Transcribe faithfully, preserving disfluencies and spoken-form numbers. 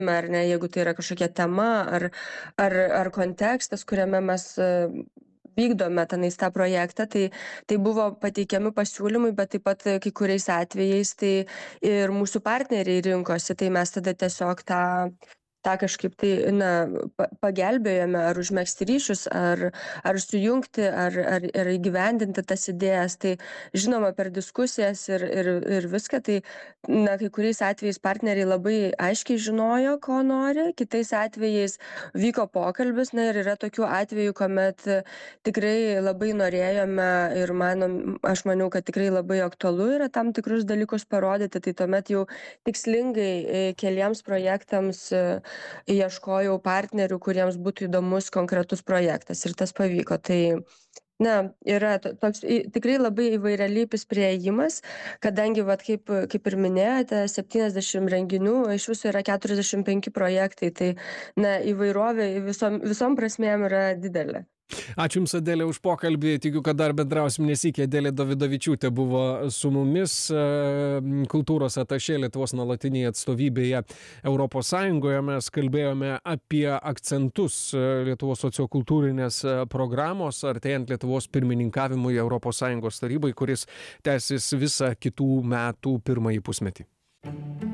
ar ne, jeigu tai yra kažkokia tema ar ar ar kontekstas, kuriame mes vykdome tenais tą projektą, tai tai buvo pateikiami pasiūlymai, bet taip pat kai kuriais atvejais tai ir mūsų partneriai rinkosi, tai mes tada tiesiog tą tą kažkaip tai, na, pa pagelbėjome ar užmegzti ryšius, ar ar sujungti, ar ar ar įgyvendinti tas idėjas. Tai žinoma, per diskusijas ir ir ir viską, tai, na, kai kuriais atvejais partneriai labai aiškiai žinojo, ko nori, kitais atvejais vyko pokalbis, na, ir yra tokių atvejų, kuomet tikrai labai norėjome ir manom aš maniau, kad tikrai labai aktualu yra tam tikrus dalykus parodyti, tai tuomet jau tikslingai keliems projektams ieškojau partnerių, kuriems būtų įdomus konkretus projektas ir tas pavyko. Tai, na, yra to toks i tikrai labai įvairialypis priėjimas, kadangi vat kaip kaip ir minėjote, septyniasdešim renginių, iš viso yra keturiasdešim penki projektai, tai, na, įvairovė visom visom prasmėm yra didelė. Ačiū Jums, Adelė, už pokalbį. Tikiu, kad dar bendrausim ne sykį. Adelė Dovydavičiūtė buvo su mumis, kultūros atašė Lietuvos nuolatinėje atstovybėje Europos Sąjungoje. Mes kalbėjome apie akcentus Lietuvos sociokultūrinės programos, artėjant Lietuvos pirmininkavimui Europos Sąjungos tarybai, kuris tęsis visą kitų metų pirmąjį pusmetį.